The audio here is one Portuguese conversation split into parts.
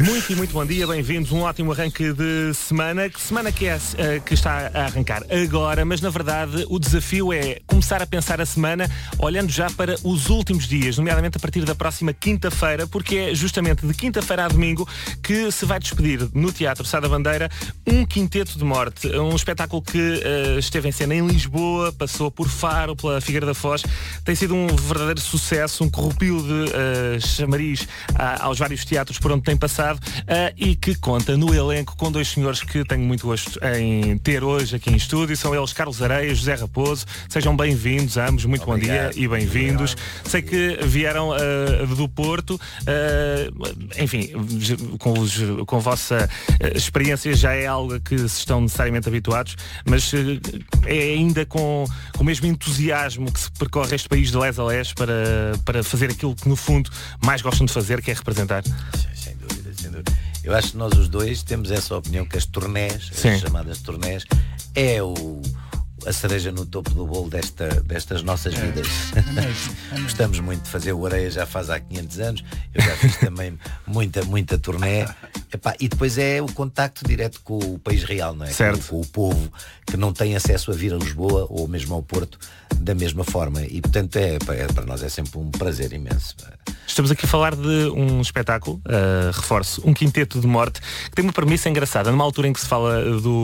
Muito bom dia, bem-vindos. Um ótimo arranque de semana. Que semana que é que está a arrancar agora, mas na verdade o desafio é começar a pensar a semana olhando já para os últimos dias, nomeadamente a partir da próxima quinta-feira, porque é justamente de quinta-feira a domingo que se vai despedir no Teatro Sá da Bandeira um Quinteto de Morte, um espetáculo que esteve em cena em Lisboa, passou por Faro, pela Figueira da Foz, tem sido um verdadeiro sucesso, um corrupio de chamariz aos vários teatros por onde tem passado, e que conta no elenco com dois senhores que tenho muito gosto em ter hoje aqui em estúdio. São eles Carlos Areias, José Raposo. Sejam bem-vindos ambos, muito Obrigado. Bom dia e bem-vindos. Sei que vieram do Porto, enfim, com a vossa experiência já é algo a que se estão necessariamente habituados, mas é ainda com o mesmo entusiasmo que se percorre este país de les a les para fazer aquilo que no fundo mais gostam de fazer, que é representar. Sem dúvida. Eu acho que nós os dois temos essa opinião, que as turnés, as chamadas turnés, é a cereja no topo do bolo destas nossas vidas. Gostamos muito de fazer. O Areia já faz há 500 anos, eu já fiz também muita turnê. E depois é o contacto direto com o país real, não é? Com o povo que não tem acesso a vir a Lisboa ou mesmo ao Porto da mesma forma, e portanto para nós é sempre um prazer imenso. Estamos aqui a falar de um espetáculo, reforço, um Quinteto de Morte, que tem uma premissa engraçada, numa altura em que se fala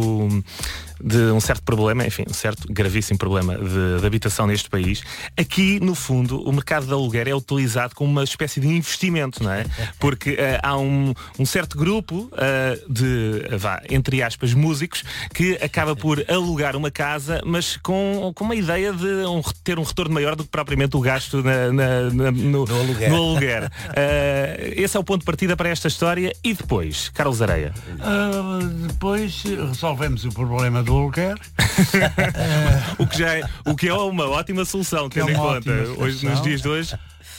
de um certo problema, enfim, um certo gravíssimo problema de habitação neste país. Aqui, no fundo, o mercado de aluguer é utilizado como uma espécie de investimento, não é? Porque há um certo grupo entre aspas, músicos, que acaba por alugar uma casa, mas com uma ideia de ter um retorno maior do que propriamente o gasto no aluguer. Esse é o ponto de partida para esta história. E depois, Carlos Areia? Depois resolvemos o problema do aluguer. o que é uma ótima solução, tendo em conta hoje, nos dias de hoje.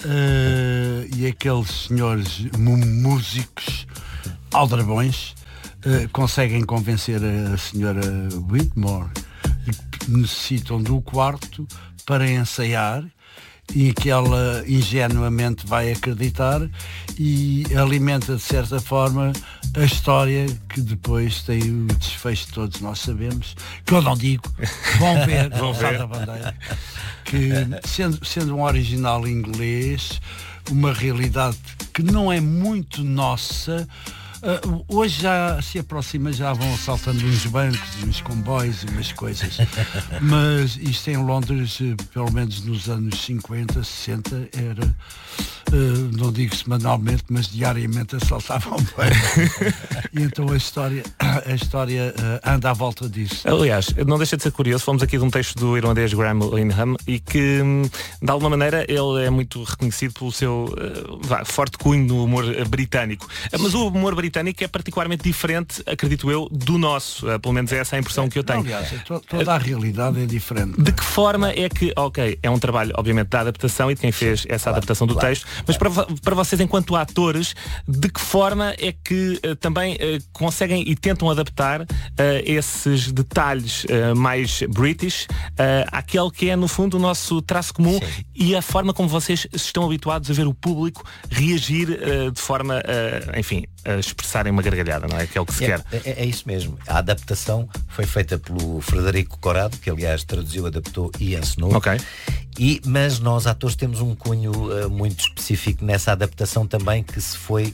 E aqueles senhores músicos aldrabões conseguem convencer a senhora Whitmore que necessitam do quarto para ensaiar, e que ela ingenuamente vai acreditar, e alimenta de certa forma a história que depois tem o desfecho que todos nós sabemos, que eu não digo, vão ver Sá da Bandeira, que sendo um original inglês, uma realidade que não é muito nossa. Hoje já se aproxima, já vão assaltando uns bancos, uns comboios e umas coisas, mas isto em Londres, pelo menos nos anos 50, 60, era, não digo semanalmente, mas diariamente assaltavam bancos. E então a história anda à volta disso. Aliás, não deixa de ser curioso, fomos aqui de um texto do irlandês Graham Linham, e que de alguma maneira ele é muito reconhecido pelo seu forte cunho no humor britânico, mas o humor britânico é particularmente diferente, acredito eu, do nosso, pelo menos é essa a impressão que eu tenho. Aliás, toda a realidade é diferente. De que forma é que, é um trabalho obviamente da adaptação e de quem fez essa adaptação do texto, mas para vocês enquanto atores, de que forma é que também conseguem e tentam adaptar esses detalhes mais british àquele que é no fundo o nosso traço comum? Sim. E a forma como vocês estão habituados a ver o público reagir de forma enfim, a expressarem uma gargalhada, não é? Que é o que se quer. É isso mesmo. A adaptação foi feita pelo Frederico Corrado, que aliás traduziu, adaptou e ensinou. Mas nós atores temos um cunho muito específico nessa adaptação também, que se foi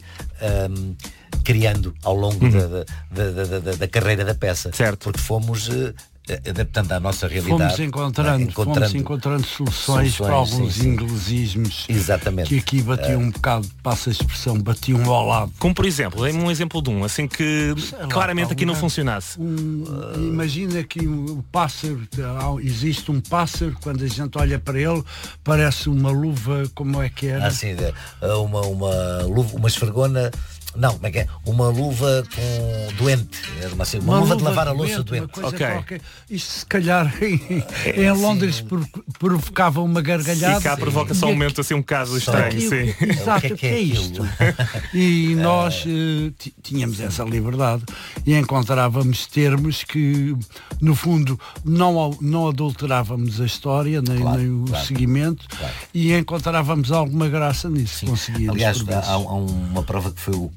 criando ao longo da carreira da peça. Certo. Porque fomos adaptando à nossa realidade. Fomos encontrando soluções para alguns inglesismos. Exatamente. Que aqui batiam um bocado, passa a expressão, batiam ao lado. Como por exemplo, dê-me um exemplo de um, assim que claramente aqui não funcionasse. Imagina que o pássaro, existe um pássaro, quando a gente olha para ele, parece uma luva, como é que era? Assim, uma luva, uma esfregona. Não, como é que é? Uma luva com doente. Uma luva de lavar a louça doente. Isto se calhar em Londres provocava uma gargalhada. E cá provoca só um momento assim um caso estranho. Exato, o que é isto? E nós tínhamos essa liberdade e encontrávamos termos que, no fundo, não adulterávamos a história, nem o seguimento, e encontrávamos alguma graça nisso. Aliás, há uma prova que foi o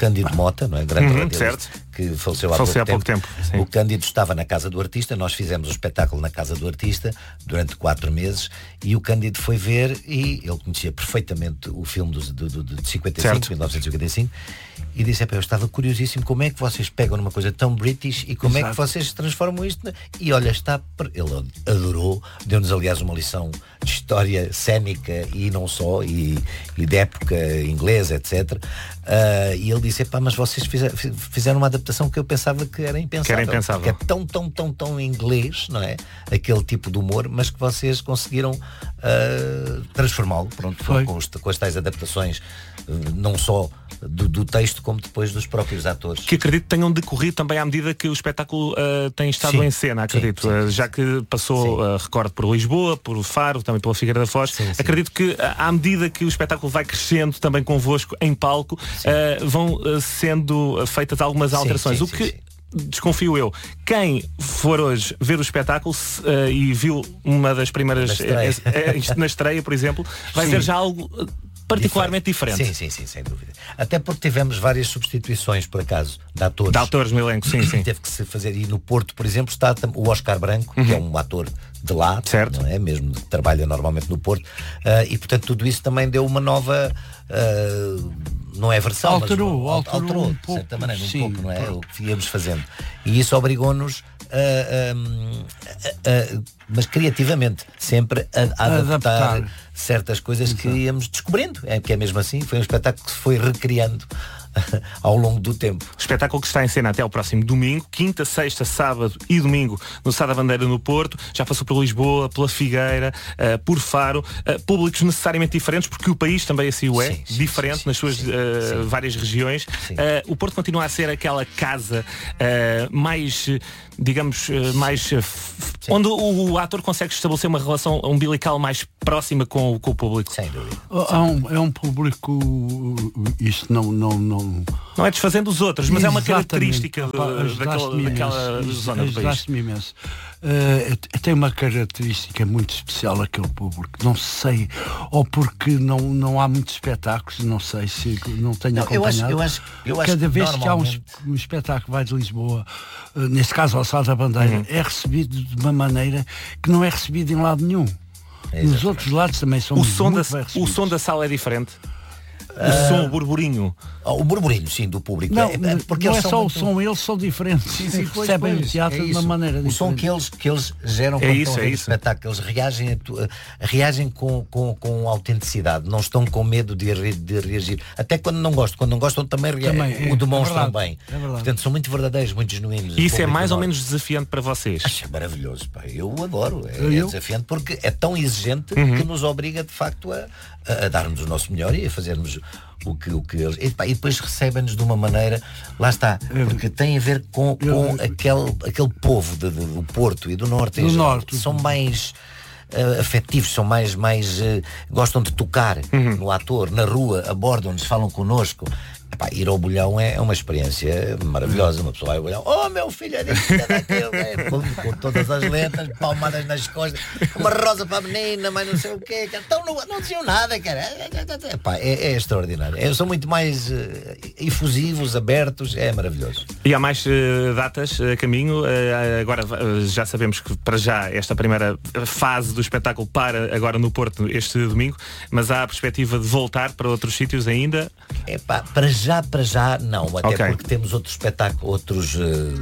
Cândido Mota, não é? Grande radialista, certo. que faleceu há pouco tempo. Sim. O Cândido estava na casa do artista, nós fizemos o espetáculo na casa do artista durante 4 meses e o Cândido foi ver e ele conhecia perfeitamente o filme de 55, 1955, e disse, eu estava curiosíssimo como é que vocês pegam numa coisa tão British e como é que vocês transformam isto e olha, ele adorou, deu-nos aliás uma lição de história cénica e não só, e de época inglesa, etc. E ele disse, mas vocês fizeram uma adaptação que eu pensava que era impensável. Que é tão inglês, não é? Aquele tipo de humor, mas que vocês conseguiram transformá-lo, pronto, com as tais adaptações, não só do texto como depois dos próprios atores. Que acredito tenham decorrido também à medida que o espetáculo tem estado em cena, acredito. Sim. Já que passou, recordo, por Lisboa, por Faro, também pela Figueira da Foz. Sim. Acredito que à medida que o espetáculo vai crescendo também convosco em palco, vão sendo feitas algumas alterações. O que desconfio eu, quem for hoje ver o espetáculo e viu uma das primeiras na estreia, por exemplo, vai ver já algo particularmente diferente. Sim, sem dúvida. Até porque tivemos várias substituições, por acaso, de atores. De atores no elenco, sim. Teve que se fazer. E no Porto, por exemplo, está o Oscar Branco, que é um ator de lá, certo. Não é? Mesmo que trabalha normalmente no Porto. E, portanto, tudo isso também deu uma nova... não é versão, alterou de certa maneira, um pouco, não é? O que íamos fazendo. E isso obrigou-nos mas criativamente sempre a adaptar certas coisas que íamos descobrindo, que é mesmo assim, foi um espetáculo que se foi recriando ao longo do tempo. Espetáculo que está em cena até ao próximo domingo, quinta, sexta, sábado e domingo no Sá da Bandeira no Porto, já passou por Lisboa, pela Figueira, por Faro, públicos necessariamente diferentes, porque o país também assim o é, diferente nas suas várias regiões. O Porto continua a ser aquela casa mais, digamos, onde o ator consegue estabelecer uma relação umbilical mais próxima com o público. Sem dúvida. É um público, isto não é desfazendo os outros, mas é uma característica daquela zona do país. Ajudaste-me imenso. Tem uma característica muito especial aquele público, não sei, ou porque não há muitos espetáculos, não sei se não tenho acompanhado. Eu acho cada vez que há normalmente... um espetáculo que vai de Lisboa, neste caso ao Sá da Bandeira, é recebido de uma maneira que não é recebido em lado nenhum. Nos outros lados também são muito bem recebidos. O som da sala é diferente? O som, o burburinho. O burburinho, sim, do público. Porque não é só o som, eles são diferentes. Sim, percebem o teatro de uma maneira diferente. O som que eles geram quando estão a ver o espetáculo, eles reagem com autenticidade, não estão com medo de reagir. Até quando não gostam também o demonstram bem. Portanto, são muito verdadeiros, muito genuínos. Isso é mais ou menos desafiante para vocês? Acho maravilhoso, pá. Eu adoro. É desafiante porque é tão exigente que nos obriga, de facto, a darmos o nosso melhor e a fazermos o que eles... E depois recebem-nos de uma maneira, lá está, porque tem a ver com aquele povo do Porto e do Norte. São mais afetivos, são mais gostam de tocar no ator, na rua, abordam-nos, falam connosco. Ir ao Bolhão é uma experiência maravilhosa. Uma pessoa vai ao Bolhão, oh meu filho, é disto, é daquilo, com todas as letras, palmadas nas costas, uma rosa para a menina, mas não sei o quê, então não diziam nada, cara. É extraordinário. São muito mais efusivos, abertos, é maravilhoso. E há mais datas a caminho. Agora já sabemos que para já esta primeira fase do espetáculo para agora no Porto este domingo, mas há a perspectiva de voltar para outros sítios ainda? Para já não, até porque temos outro espetáculo, outros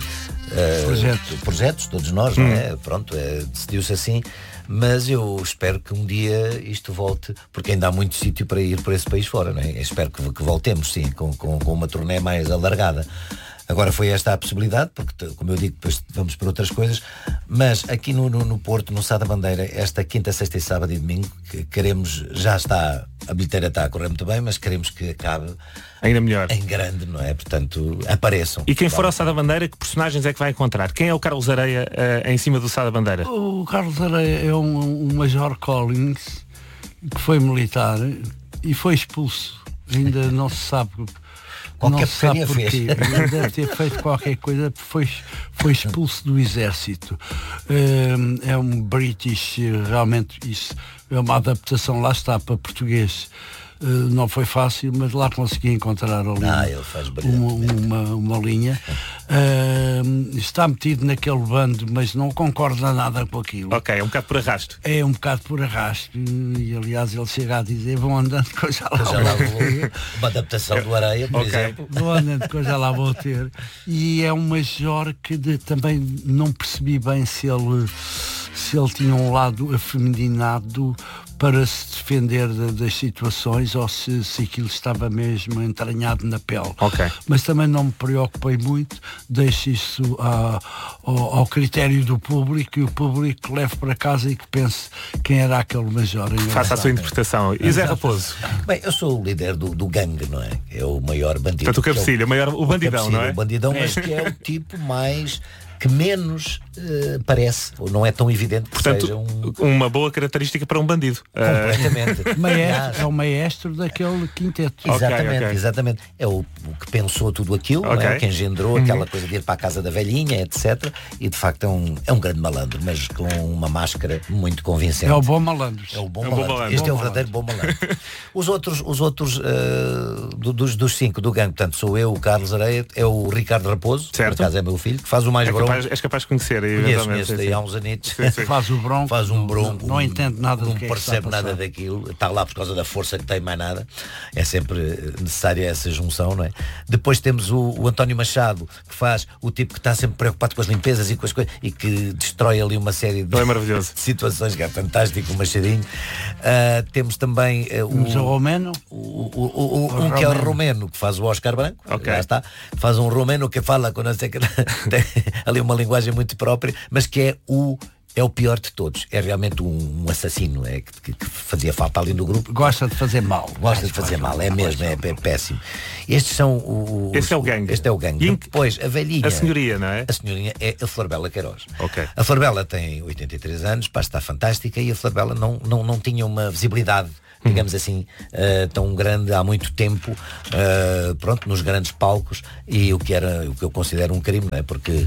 projetos, todos nós, não é? Pronto, decidiu-se assim, mas eu espero que um dia isto volte, porque ainda há muito sítio para ir por esse país fora, não é? Eu espero que voltemos, sim, com uma turnê mais alargada. Agora foi esta a possibilidade, porque, como eu digo, depois vamos para outras coisas, mas aqui no Porto, no Sá da Bandeira, esta quinta, sexta e sábado e domingo, queremos, a bilheteira está a correr muito bem, mas queremos que acabe ainda melhor, em grande, não é? Portanto, apareçam. E quem for ao Sá da Bandeira, que personagens é que vai encontrar? Quem é o Carlos Areia em cima do Sá da Bandeira? O Carlos Areia é um Major Collins que foi militar e foi expulso. Ainda não se sabe... Qualquer porcaria fez. Deve ter feito qualquer coisa, foi expulso do exército. É um British, realmente isso é uma adaptação, lá está, para português, não foi fácil, mas lá consegui encontrar ali ele faz uma linha. Está metido naquele bando, mas não concorda nada com aquilo. Ok, é um bocado por arrasto. É um bocado por arrasto. E aliás ele chega a dizer, vão andando que eu já lá vou. Uma adaptação do Areia, por exemplo. Vou andando que eu já lá vou ter. E é um major que também não percebi bem se ele tinha um lado afeminado para se defender das situações ou se aquilo estava mesmo entranhado na pele. Okay. Mas também não me preocupei muito, deixo isso ao critério do público e o público leve para casa e que pense quem era aquele major. Faça a sua interpretação. E Zé Raposo? Bem, eu sou o líder do gangue, não é? É o maior bandido. Portanto, o cabecilho, o bandidão, não é? O bandidão, mas que é o tipo que menos parece, ou não é tão evidente que portanto, seja uma boa característica para um bandido. Completamente. É o maestro daquele quinteto. Exatamente. É o que pensou tudo aquilo, não é? O que engendrou aquela coisa de ir para a casa da velhinha, etc. E de facto é um grande malandro, mas com uma máscara muito convincente. É o bom malandro. É o bom malandro. Este é o verdadeiro bom malandro. Os outros dos 5 do gangue, portanto, sou eu, o Carlos Areia, é o Ricardo Raposo, que por acaso é meu filho, que faz o mais bronco. És capaz de conhecer. Conheço daí há uns anitos. Faz o bronco. Faz um bronco. Não entende nada do que percebe nada daquilo. Está lá por causa da força que tem, mais nada. É sempre necessária essa junção, não é? Depois temos o António Machado, que faz o tipo que está sempre preocupado com as limpezas e com as coisas e que destrói ali uma série de situações, que é fantástico, o Machadinho. Temos também o Romeno. Que é o Romeno, que faz o Oscar Branco. Já está. Faz um Romeno que fala com não sei que tem ali uma linguagem muito própria, mas que é o pior de todos. É realmente um assassino, que fazia falta ali no grupo. Gosta de fazer mal. É mesmo, é péssimo. Estes são Este é o gangue. Este é o gangue. Depois, a velhinha. A senhoria, não é? A senhorinha é a Flor Bela Queiroz. Okay. A Flor Bela tem 83 anos, está fantástica, e a Flor Bela não tinha uma visibilidade, digamos assim, tão grande há muito tempo, nos grandes palcos, e o que eu considero um crime, não é? Porque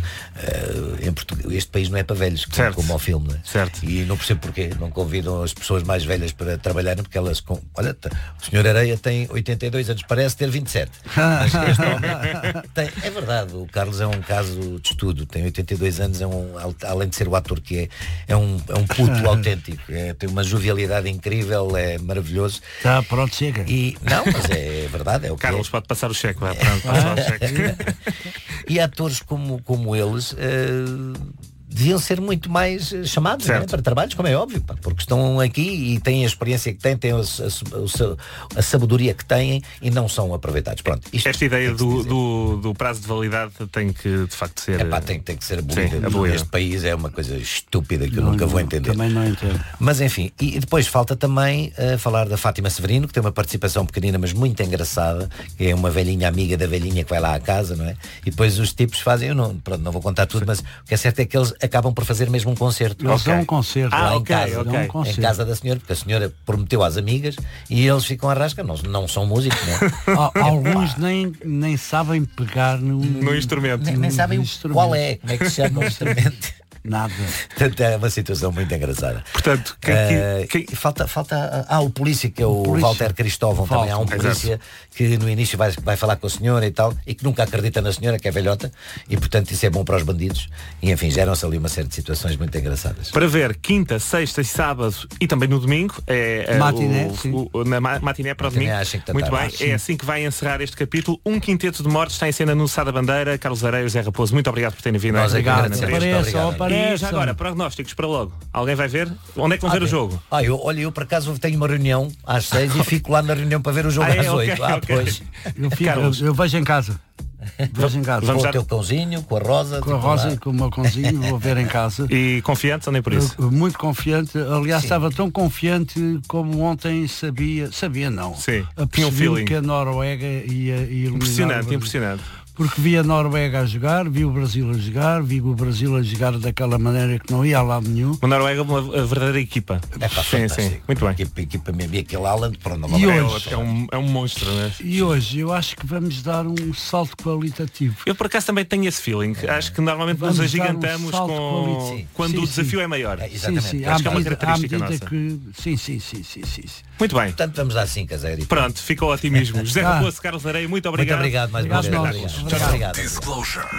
este país não é para velhos, como ao filme, não é? Certo. E não percebo porquê não convidam as pessoas mais velhas para trabalharem, porque elas olha, o senhor Areia tem 82 anos, parece ter 27. Mas este homem é verdade, o Carlos é um caso de estudo, tem 82 anos, além de ser o ator que é um puto autêntico, tem uma jovialidade incrível, é maravilhoso. Tá, pronto, chega. Mas é verdade, é o que Carlos pode passar o cheque, vai, pronto, passar o cheque. E atores como eles deviam ser muito mais chamados, né, para trabalhos, como é óbvio, porque estão aqui e têm a experiência que têm a sabedoria que têm e não são aproveitados. Pronto, esta ideia do prazo de validade tem que de facto ser tem que ser abolida. Este país é uma coisa estúpida que eu nunca vou entender. Também não entendo. Mas enfim, e depois falta também falar da Fátima Severino, que tem uma participação pequenina mas muito engraçada, que é uma velhinha amiga da velhinha que vai lá à casa, não é? E depois os tipos fazem, não vou contar tudo, mas o que é certo é que eles acabam por fazer mesmo um concerto. Eles dão um concerto lá em casa, em casa da senhora, porque a senhora prometeu às amigas e eles ficam à rasca, não são músicos, não é? Alguns nem sabem pegar no instrumento. Nem sabem qual é, como é que se chama o instrumento. Nada. Portanto, é uma situação muito engraçada. Portanto, falta o polícia, que é o Walter Cristóvão. Também há um polícia que no início vai falar com a senhora e tal, e que nunca acredita na senhora, que é velhota, e portanto isso é bom para os bandidos. E enfim, geram-se ali uma série de situações muito engraçadas. Para ver quinta, sexta e sábado e também no domingo matiné, na matiné para o domingo. Muito bem, é assim que vai encerrar este capítulo. Um quinteto de mortes está em cena no Sá da Bandeira. Carlos Areia e Zé Raposo, muito obrigado por terem vindo. Obrigado. E já agora, prognósticos para logo. Alguém vai ver? Onde é que vão ver o jogo? Eu por acaso tenho uma reunião às 6 e fico lá na reunião para ver o jogo às 8. Pois. Eu vejo em casa. Vamos com o teu cãozinho, com a Rosa. Com a Rosa e com o meu cãozinho, vou ver em casa. E confiante ou nem por isso? Muito confiante. Aliás, estava tão confiante como ontem sabia não. Sim. Tinha um feeling que a Noruega ia eliminar. Impressionante. porque vi a Noruega a jogar, vi o Brasil a jogar daquela maneira que não ia a lado nenhum. A Noruega é uma verdadeira equipa. Sim. Muito bem. Equipa mesmo. E aquele Haaland, pronto, E hoje, é um monstro, né? E hoje eu acho que vamos dar um salto qualitativo. Eu por acaso também tenho esse feeling. Acho que normalmente nos agigantamos quando o desafio é maior. Exatamente. Acho que é uma característica nossa. Sim. Muito bem. Portanto, vamos dar 5 a 0. Pronto, ficou otimismo. José Raposo, Carlos Areia, muito obrigado. Muito obrigado mais uma vez. Obrigado. Muito obrigado.